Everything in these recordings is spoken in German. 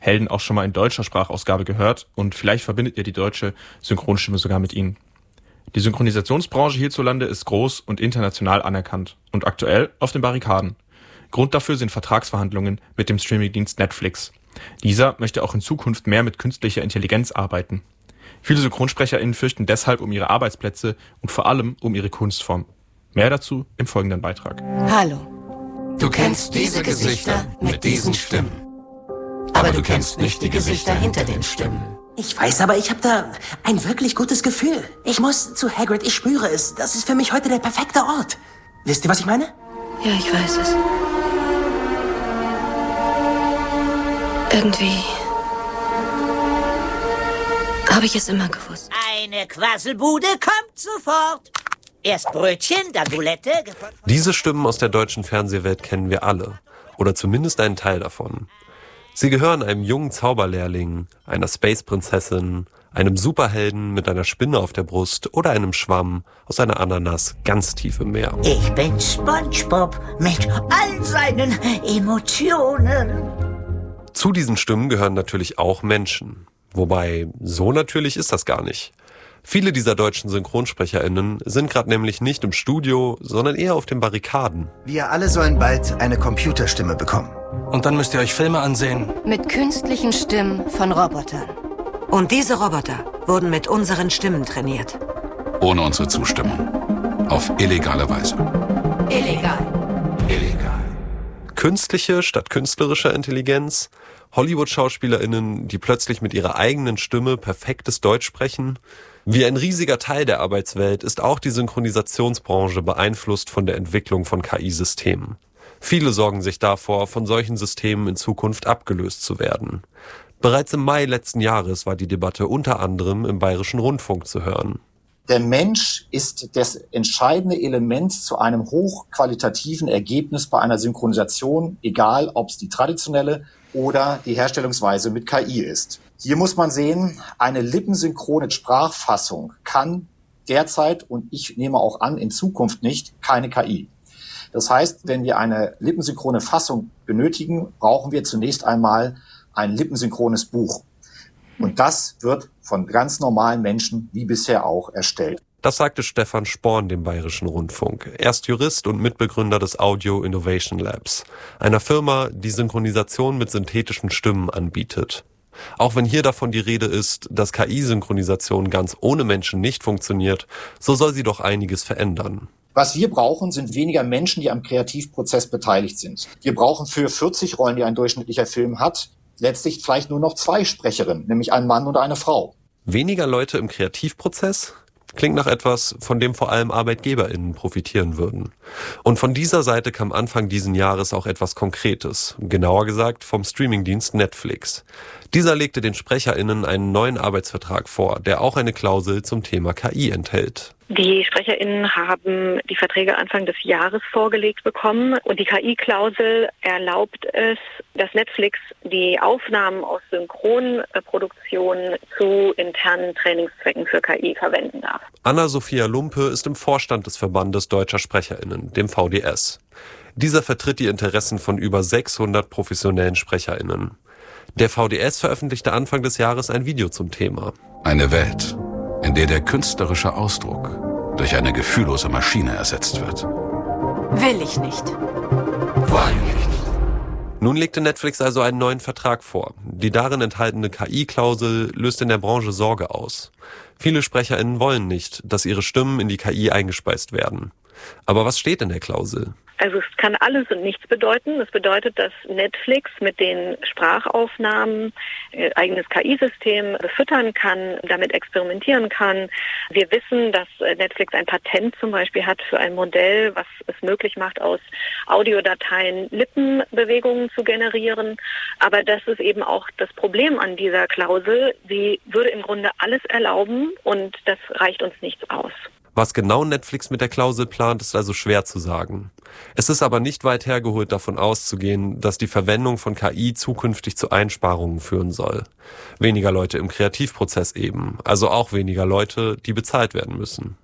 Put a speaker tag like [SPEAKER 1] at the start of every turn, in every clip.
[SPEAKER 1] Helden auch schon mal in deutscher Sprachausgabe gehört und vielleicht verbindet ihr die deutsche Synchronstimme sogar mit ihnen. Die Synchronisationsbranche hierzulande ist groß und international anerkannt und aktuell auf den Barrikaden. Grund dafür sind Vertragsverhandlungen mit dem Streamingdienst Netflix. Dieser möchte auch in Zukunft mehr mit künstlicher Intelligenz arbeiten. Viele SynchronsprecherInnen fürchten deshalb um ihre Arbeitsplätze und vor allem um ihre Kunstform. Mehr dazu im folgenden Beitrag.
[SPEAKER 2] Hallo.
[SPEAKER 3] Du kennst diese Gesichter mit diesen Stimmen. Aber du kennst nicht die Gesichter hinter den Stimmen.
[SPEAKER 4] Ich weiß, aber ich habe da ein wirklich gutes Gefühl. Ich muss zu Hagrid, ich spüre es. Das ist für mich heute der perfekte Ort. Wisst ihr, was ich meine?
[SPEAKER 2] Ja, ich weiß es. Irgendwie habe ich es immer gewusst.
[SPEAKER 5] Eine Quasselbude kommt sofort. Erst Brötchen, dann Boulette.
[SPEAKER 6] Diese Stimmen aus der deutschen Fernsehwelt kennen wir alle. Oder zumindest einen Teil davon. Sie gehören einem jungen Zauberlehrling, einer Space-Prinzessin, einem Superhelden mit einer Spinne auf der Brust oder einem Schwamm aus einer Ananas ganz tief im Meer.
[SPEAKER 5] Ich bin SpongeBob mit all seinen Emotionen.
[SPEAKER 6] Zu diesen Stimmen gehören natürlich auch Menschen. Wobei, so natürlich ist das gar nicht. Viele dieser deutschen SynchronsprecherInnen sind gerade nämlich nicht im Studio, sondern eher auf den Barrikaden.
[SPEAKER 7] Wir alle sollen bald eine Computerstimme bekommen.
[SPEAKER 8] Und dann müsst ihr euch Filme ansehen.
[SPEAKER 2] Mit künstlichen Stimmen von Robotern.
[SPEAKER 9] Und diese Roboter wurden mit unseren Stimmen trainiert.
[SPEAKER 3] Ohne unsere Zustimmung. Auf illegale Weise.
[SPEAKER 9] Illegal.
[SPEAKER 3] Illegal.
[SPEAKER 6] Künstliche statt künstlerischer Intelligenz, Hollywood-SchauspielerInnen, die plötzlich mit ihrer eigenen Stimme perfektes Deutsch sprechen. Wie ein riesiger Teil der Arbeitswelt ist auch die Synchronisationsbranche beeinflusst von der Entwicklung von KI-Systemen. Viele sorgen sich davor, von solchen Systemen in Zukunft abgelöst zu werden. Bereits im Mai letzten Jahres war die Debatte unter anderem im Bayerischen Rundfunk zu hören.
[SPEAKER 10] Der Mensch ist das entscheidende Element zu einem hochqualitativen Ergebnis bei einer Synchronisation, egal ob es die traditionelle oder die Herstellungsweise mit KI ist. Hier muss man sehen, eine lippensynchrone Sprachfassung kann derzeit, und ich nehme auch an, in Zukunft nicht, keine KI. Das heißt, wenn wir eine lippensynchrone Fassung benötigen, brauchen wir zunächst einmal ein lippensynchrones Buch. Und das wird von ganz normalen Menschen wie bisher auch erstellt.
[SPEAKER 6] Das sagte Stefan Sporn dem Bayerischen Rundfunk. Er ist Jurist und Mitbegründer des Audio Innovation Labs, einer Firma, die Synchronisation mit synthetischen Stimmen anbietet. Auch wenn hier davon die Rede ist, dass KI-Synchronisation ganz ohne Menschen nicht funktioniert, so soll sie doch einiges verändern.
[SPEAKER 10] Was wir brauchen, sind weniger Menschen, die am Kreativprozess beteiligt sind. Wir brauchen für 40 Rollen, die ein durchschnittlicher Film hat, letztlich vielleicht nur noch 2 Sprecherinnen, nämlich einen Mann und eine Frau.
[SPEAKER 6] Weniger Leute im Kreativprozess? Klingt nach etwas, von dem vor allem ArbeitgeberInnen profitieren würden. Und von dieser Seite kam Anfang diesen Jahres auch etwas Konkretes, genauer gesagt vom Streamingdienst Netflix. Dieser legte den SprecherInnen einen neuen Arbeitsvertrag vor, der auch eine Klausel zum Thema KI enthält.
[SPEAKER 11] Die SprecherInnen haben die Verträge Anfang des Jahres vorgelegt bekommen und die KI-Klausel erlaubt es, dass Netflix die Aufnahmen aus Synchronproduktionen zu internen Trainingszwecken für KI verwenden darf.
[SPEAKER 6] Anna-Sophia Lumpe ist im Vorstand des Verbandes Deutscher SprecherInnen, dem VDS. Dieser vertritt die Interessen von über 600 professionellen SprecherInnen. Der VDS veröffentlichte Anfang des Jahres ein Video zum Thema.
[SPEAKER 3] Eine Welt, in der der künstlerische Ausdruck durch eine gefühllose Maschine ersetzt wird.
[SPEAKER 9] Will ich nicht.
[SPEAKER 3] Wollen nicht.
[SPEAKER 6] Nun legte Netflix also einen neuen Vertrag vor. Die darin enthaltene KI-Klausel löst in der Branche Sorge aus. Viele SprecherInnen wollen nicht, dass ihre Stimmen in die KI eingespeist werden. Aber was steht in der Klausel?
[SPEAKER 11] Also es kann alles und nichts bedeuten. Es bedeutet, dass Netflix mit den Sprachaufnahmen eigenes KI-System befüttern kann, damit experimentieren kann. Wir wissen, dass Netflix ein Patent zum Beispiel hat für ein Modell, was es möglich macht, aus Audiodateien Lippenbewegungen zu generieren. Aber das ist eben auch das Problem an dieser Klausel. Sie würde im Grunde alles erlauben und das reicht uns nichts aus.
[SPEAKER 6] Was genau Netflix mit der Klausel plant, ist also schwer zu sagen. Es ist aber nicht weit hergeholt, davon auszugehen, dass die Verwendung von KI zukünftig zu Einsparungen führen soll. Weniger Leute im Kreativprozess eben, also auch weniger Leute, die bezahlt werden müssen.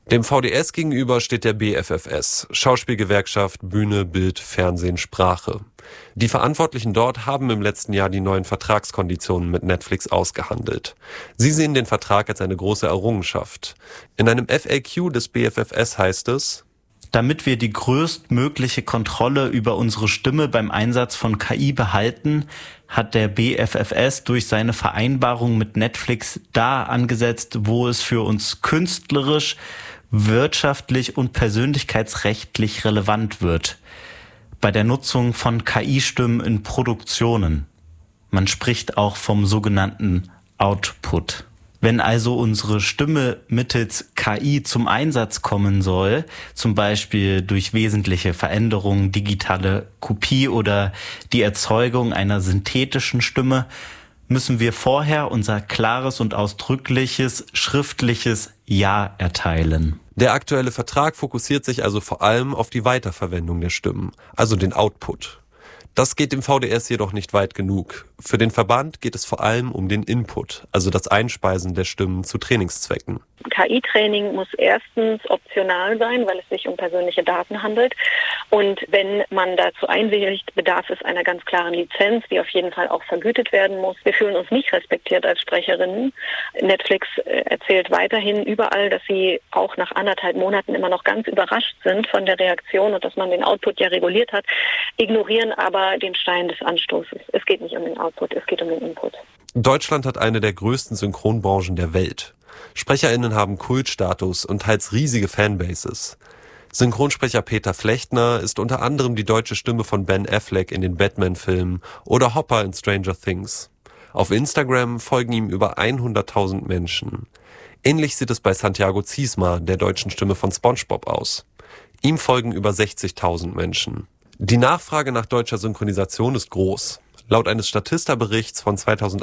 [SPEAKER 6] Dem VDS gegenüber steht der BFFS, Schauspielgewerkschaft, Bühne, Bild, Fernsehen, Sprache. Die Verantwortlichen dort haben im letzten Jahr die neuen Vertragskonditionen mit Netflix ausgehandelt. Sie sehen den Vertrag als eine große Errungenschaft. In einem FAQ des BFFS heißt es:
[SPEAKER 12] Damit wir die größtmögliche Kontrolle über unsere Stimme beim Einsatz von KI behalten, hat der BFFS durch seine Vereinbarung mit Netflix da angesetzt, wo es für uns künstlerisch, wirtschaftlich und persönlichkeitsrechtlich relevant wird. Bei der Nutzung von KI-Stimmen in Produktionen. Man spricht auch vom sogenannten Output. Wenn also unsere Stimme mittels KI zum Einsatz kommen soll, zum Beispiel durch wesentliche Veränderungen, digitale Kopie oder die Erzeugung einer synthetischen Stimme, müssen wir vorher unser klares und ausdrückliches schriftliches Ja erteilen.
[SPEAKER 6] Der aktuelle Vertrag fokussiert sich also vor allem auf die Weiterverwendung der Stimmen, also den Output. Das geht dem VDS jedoch nicht weit genug. Für den Verband geht es vor allem um den Input, also das Einspeisen der Stimmen zu Trainingszwecken.
[SPEAKER 11] KI-Training muss erstens optional sein, weil es sich um persönliche Daten handelt. Und wenn man dazu einwilligt, bedarf es einer ganz klaren Lizenz, die auf jeden Fall auch vergütet werden muss. Wir fühlen uns nicht respektiert als Sprecherinnen. Netflix erzählt weiterhin überall, dass sie auch nach 1,5 Monaten immer noch ganz überrascht sind von der Reaktion und dass man den Output ja reguliert hat, ignorieren aber den Stein des Anstoßes. Es geht nicht um den Output, es geht um den Input.
[SPEAKER 6] Deutschland hat eine der größten Synchronbranchen der Welt. SprecherInnen haben Kultstatus und teils riesige Fanbases. Synchronsprecher Peter Flechtner ist unter anderem die deutsche Stimme von Ben Affleck in den Batman-Filmen oder Hopper in Stranger Things. Auf Instagram folgen ihm über 100.000 Menschen. Ähnlich sieht es bei Santiago Ziesma, der deutschen Stimme von SpongeBob, aus. Ihm folgen über 60.000 Menschen. Die Nachfrage nach deutscher Synchronisation ist groß. Laut eines Statista-Berichts von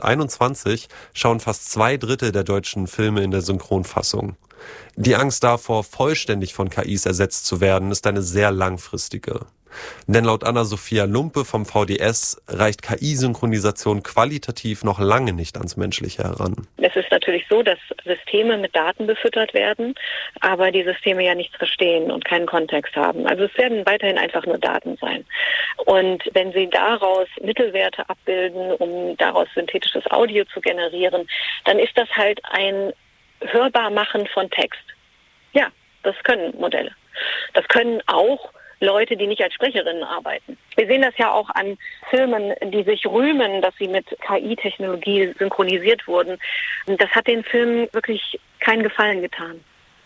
[SPEAKER 6] 2021 schauen fast 2/3 der deutschen Filme in der Synchronfassung. Die Angst davor, vollständig von KIs ersetzt zu werden, ist eine sehr langfristige. Denn laut Anna-Sophia Lumpe vom VDS reicht KI-Synchronisation qualitativ noch lange nicht ans Menschliche heran.
[SPEAKER 11] Es ist natürlich so, dass Systeme mit Daten befüttert werden, aber die Systeme ja nichts verstehen und keinen Kontext haben. Also es werden weiterhin einfach nur Daten sein. Und wenn sie daraus Mittelwerte abbilden, um daraus synthetisches Audio zu generieren, dann ist das halt ein Hörbarmachen von Text. Ja, das können Modelle. Das können auch Leute, die nicht als Sprecherinnen arbeiten. Wir sehen das ja auch an Filmen, die sich rühmen, dass sie mit KI-Technologie synchronisiert wurden. Das hat den Filmen wirklich keinen Gefallen getan.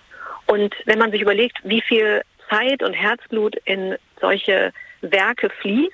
[SPEAKER 11] Und wenn man sich überlegt, wie viel Zeit und Herzblut in solche Werke fließt,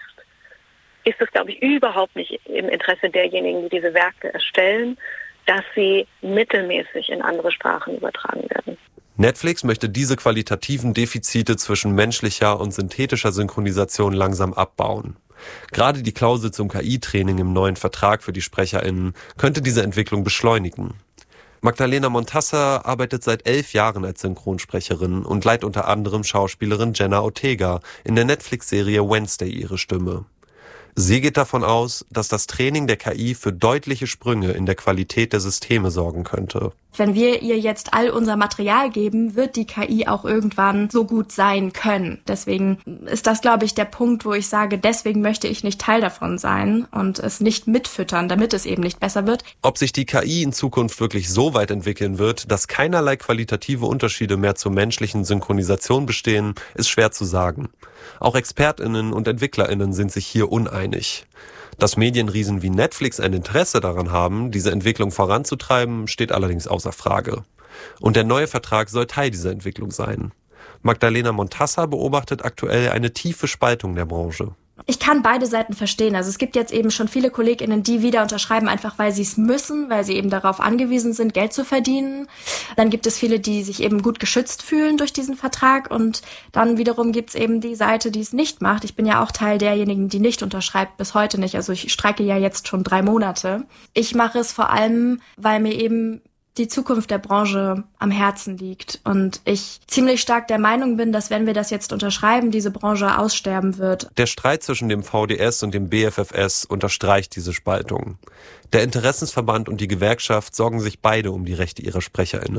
[SPEAKER 11] ist es, glaube ich, überhaupt nicht im Interesse derjenigen, die diese Werke erstellen, dass sie mittelmäßig in andere Sprachen übertragen werden.
[SPEAKER 6] Netflix möchte diese qualitativen Defizite zwischen menschlicher und synthetischer Synchronisation langsam abbauen. Gerade die Klausel zum KI-Training im neuen Vertrag für die SprecherInnen könnte diese Entwicklung beschleunigen. Magdalena Montassa arbeitet seit 11 Jahren als Synchronsprecherin und leiht unter anderem Schauspielerin Jenna Ortega in der Netflix-Serie Wednesday ihre Stimme. Sie geht davon aus, dass das Training der KI für deutliche Sprünge in der Qualität der Systeme sorgen könnte.
[SPEAKER 13] Wenn wir ihr jetzt all unser Material geben, wird die KI auch irgendwann so gut sein können. Deswegen ist das, glaube ich, der Punkt, wo ich sage, deswegen möchte ich nicht Teil davon sein und es nicht mitfüttern, damit es eben nicht besser wird.
[SPEAKER 6] Ob sich die KI in Zukunft wirklich so weit entwickeln wird, dass keinerlei qualitative Unterschiede mehr zur menschlichen Synchronisation bestehen, ist schwer zu sagen. Auch ExpertInnen und EntwicklerInnen sind sich hier uneinig. Dass Medienriesen wie Netflix ein Interesse daran haben, diese Entwicklung voranzutreiben, steht allerdings außer Frage. Und der neue Vertrag soll Teil dieser Entwicklung sein. Magdalena Montassa beobachtet aktuell eine tiefe Spaltung der Branche.
[SPEAKER 13] Ich kann beide Seiten verstehen. Also es gibt jetzt eben schon viele KollegInnen, die wieder unterschreiben, einfach weil sie es müssen, weil sie eben darauf angewiesen sind, Geld zu verdienen. Dann gibt es viele, die sich eben gut geschützt fühlen durch diesen Vertrag. Und dann wiederum gibt es eben die Seite, die es nicht macht. Ich bin ja auch Teil derjenigen, die nicht unterschreibt, bis heute nicht. Also ich streike ja jetzt schon 3 Monate. Ich mache es vor allem, weil mir eben die Zukunft der Branche am Herzen liegt und ich ziemlich stark der Meinung bin, dass wenn wir das jetzt unterschreiben, diese Branche aussterben wird.
[SPEAKER 6] Der Streit zwischen dem VDS und dem BFFS unterstreicht diese Spaltung. Der Interessensverband und die Gewerkschaft sorgen sich beide um die Rechte ihrer SprecherInnen.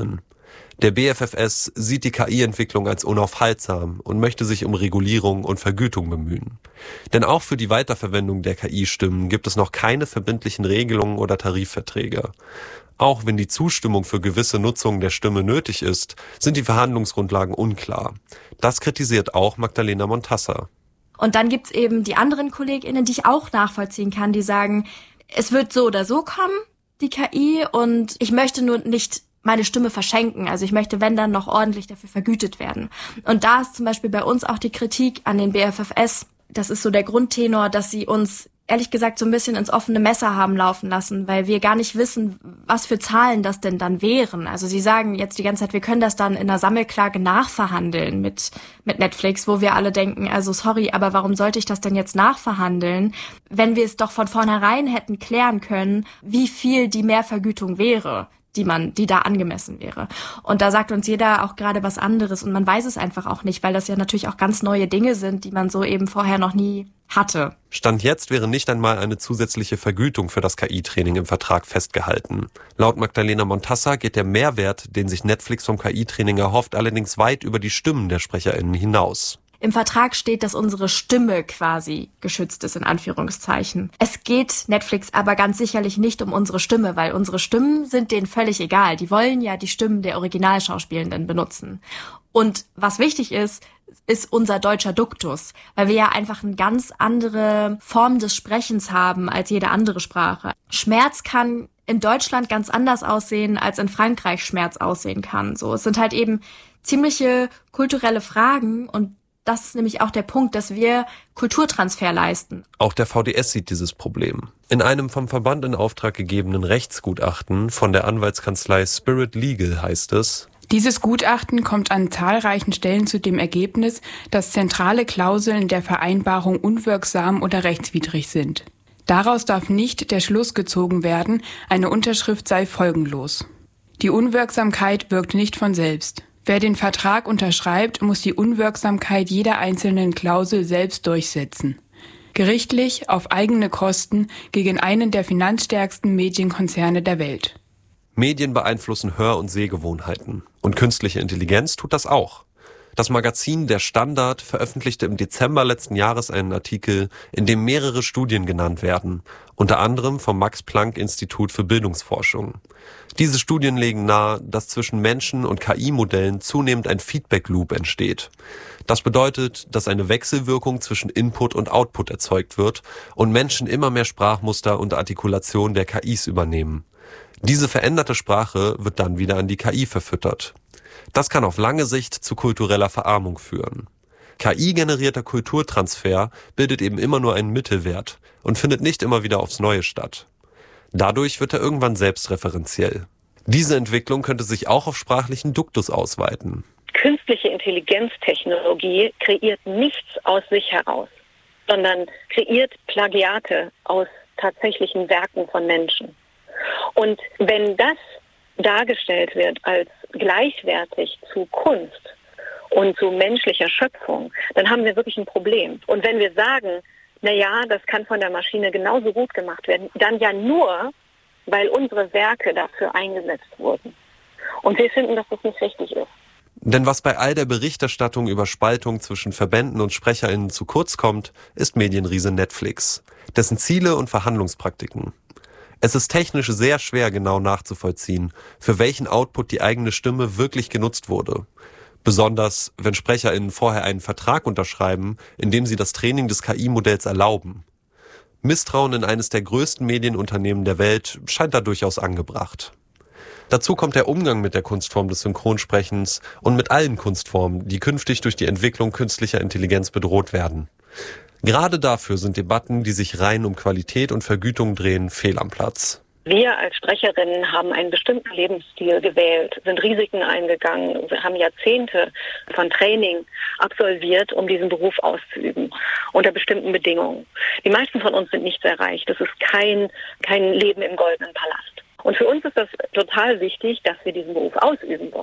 [SPEAKER 6] Der BFFS sieht die KI-Entwicklung als unaufhaltsam und möchte sich um Regulierung und Vergütung bemühen. Denn auch für die Weiterverwendung der KI-Stimmen gibt es noch keine verbindlichen Regelungen oder Tarifverträge. Auch wenn die Zustimmung für gewisse Nutzung der Stimme nötig ist, sind die Verhandlungsgrundlagen unklar. Das kritisiert auch Magdalena Montassa.
[SPEAKER 13] Und dann gibt's eben die anderen KollegInnen, die ich auch nachvollziehen kann, die sagen, es wird so oder so kommen, die KI, und ich möchte nur nicht meine Stimme verschenken. Also ich möchte, wenn dann, noch ordentlich dafür vergütet werden. Und da ist zum Beispiel bei uns auch die Kritik an den BFFS. Das ist so der Grundtenor, dass sie uns ehrlich gesagt so ein bisschen ins offene Messer haben laufen lassen, weil wir gar nicht wissen, was für Zahlen das denn dann wären. Also sie sagen jetzt die ganze Zeit, wir können das dann in einer Sammelklage nachverhandeln mit Netflix, wo wir alle denken, also sorry, aber warum sollte ich das denn jetzt nachverhandeln, wenn wir es doch von vornherein hätten klären können, wie viel die Mehrvergütung wäre, die da angemessen wäre. Und da sagt uns jeder auch gerade was anderes und man weiß es einfach auch nicht, weil das ja natürlich auch ganz neue Dinge sind, die man so eben vorher noch nie hatte.
[SPEAKER 6] Stand jetzt wäre nicht einmal eine zusätzliche Vergütung für das KI-Training im Vertrag festgehalten. Laut Magdalena Montassa geht der Mehrwert, den sich Netflix vom KI-Training erhofft, allerdings weit über die Stimmen der SprecherInnen hinaus.
[SPEAKER 13] Im Vertrag steht, dass unsere Stimme quasi geschützt ist, in Anführungszeichen. Es geht Netflix aber ganz sicherlich nicht um unsere Stimme, weil unsere Stimmen sind denen völlig egal. Die wollen ja die Stimmen der Originalschauspielenden benutzen. Und was wichtig ist unser deutscher Duktus, weil wir ja einfach eine ganz andere Form des Sprechens haben als jede andere Sprache. Schmerz kann in Deutschland ganz anders aussehen, als in Frankreich Schmerz aussehen kann. So, es sind halt eben ziemliche kulturelle Fragen und das ist nämlich auch der Punkt, dass wir Kulturtransfer leisten.
[SPEAKER 6] Auch der VDS sieht dieses Problem. In einem vom Verband in Auftrag gegebenen Rechtsgutachten von der Anwaltskanzlei Spirit Legal heißt es:
[SPEAKER 14] Dieses Gutachten kommt an zahlreichen Stellen zu dem Ergebnis, dass zentrale Klauseln der Vereinbarung unwirksam oder rechtswidrig sind. Daraus darf nicht der Schluss gezogen werden, eine Unterschrift sei folgenlos. Die Unwirksamkeit wirkt nicht von selbst. Wer den Vertrag unterschreibt, muss die Unwirksamkeit jeder einzelnen Klausel selbst durchsetzen. Gerichtlich, auf eigene Kosten, gegen einen der finanzstärksten Medienkonzerne der Welt.
[SPEAKER 6] Medien beeinflussen Hör- und Sehgewohnheiten. Und künstliche Intelligenz tut das auch. Das Magazin Der Standard veröffentlichte im Dezember letzten Jahres einen Artikel, in dem mehrere Studien genannt werden, unter anderem vom Max-Planck-Institut für Bildungsforschung. Diese Studien legen nahe, dass zwischen Menschen und KI-Modellen zunehmend ein Feedback-Loop entsteht. Das bedeutet, dass eine Wechselwirkung zwischen Input und Output erzeugt wird und Menschen immer mehr Sprachmuster und Artikulation der KIs übernehmen. Diese veränderte Sprache wird dann wieder an die KI verfüttert. Das kann auf lange Sicht zu kultureller Verarmung führen. KI-generierter Kulturtransfer bildet eben immer nur einen Mittelwert und findet nicht immer wieder aufs Neue statt. Dadurch wird er irgendwann selbstreferenziell. Diese Entwicklung könnte sich auch auf sprachlichen Duktus ausweiten.
[SPEAKER 11] Künstliche Intelligenztechnologie kreiert nichts aus sich heraus, sondern kreiert Plagiate aus tatsächlichen Werken von Menschen. Und wenn das dargestellt wird als gleichwertig zu Kunst und zu menschlicher Schöpfung, dann haben wir wirklich ein Problem. Und wenn wir sagen, das kann von der Maschine genauso gut gemacht werden, dann ja nur, weil unsere Werke dafür eingesetzt wurden. Und wir finden, dass das nicht richtig ist.
[SPEAKER 6] Denn was bei all der Berichterstattung über Spaltung zwischen Verbänden und SprecherInnen zu kurz kommt, ist Medienriese Netflix, dessen Ziele und Verhandlungspraktiken. Es ist technisch sehr schwer genau nachzuvollziehen, für welchen Output die eigene Stimme wirklich genutzt wurde. Besonders, wenn SprecherInnen vorher einen Vertrag unterschreiben, in dem sie das Training des KI-Modells erlauben. Misstrauen in eines der größten Medienunternehmen der Welt scheint da durchaus angebracht. Dazu kommt der Umgang mit der Kunstform des Synchronsprechens und mit allen Kunstformen, die künftig durch die Entwicklung künstlicher Intelligenz bedroht werden. Gerade dafür sind Debatten, die sich rein um Qualität und Vergütung drehen, fehl am Platz.
[SPEAKER 11] Wir als Sprecherinnen haben einen bestimmten Lebensstil gewählt, sind Risiken eingegangen, wir haben Jahrzehnte von Training absolviert, um diesen Beruf auszuüben, unter bestimmten Bedingungen. Die meisten von uns sind nicht sehr reich. Das ist kein Leben im goldenen Palast. Und für uns ist das total wichtig, dass wir diesen Beruf ausüben wollen.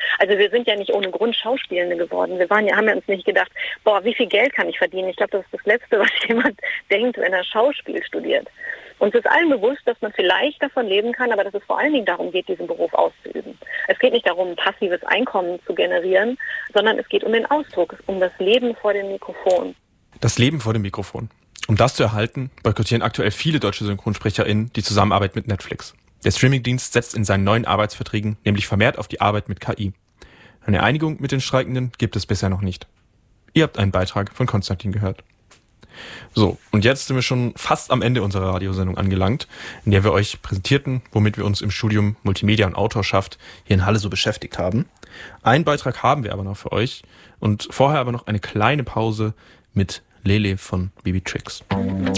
[SPEAKER 11] Also wir sind ja nicht ohne Grund Schauspielende geworden. Haben ja uns nicht gedacht, wie viel Geld kann ich verdienen? Ich glaube, das ist das Letzte, was jemand denkt, wenn er Schauspiel studiert. Uns ist allen bewusst, dass man vielleicht davon leben kann, aber dass es vor allen Dingen darum geht, diesen Beruf auszuüben. Es geht nicht darum, passives Einkommen zu generieren, sondern es geht um den Ausdruck, um das Leben vor dem Mikrofon.
[SPEAKER 1] Das Leben vor dem Mikrofon. Um das zu erhalten, boykottieren aktuell viele deutsche SynchronsprecherInnen die Zusammenarbeit mit Netflix. Der Streamingdienst setzt in seinen neuen Arbeitsverträgen nämlich vermehrt auf die Arbeit mit KI. Eine Einigung mit den Streikenden gibt es bisher noch nicht. Ihr habt einen Beitrag von Konstantin gehört. So, und jetzt sind wir schon fast am Ende unserer Radiosendung angelangt, in der wir euch präsentierten, womit wir uns im Studium Multimedia und Autorschaft hier in Halle so beschäftigt haben. Einen Beitrag haben wir aber noch für euch und vorher aber noch eine kleine Pause mit Lele von Bibi Tricks.